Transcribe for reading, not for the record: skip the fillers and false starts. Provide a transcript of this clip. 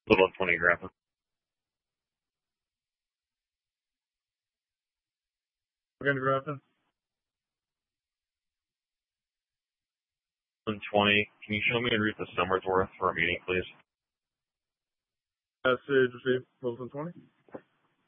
Little 20 graphic. Okay, graphic. 120. Can you show me en route to Summersworth for a meeting, please? Message received. 120.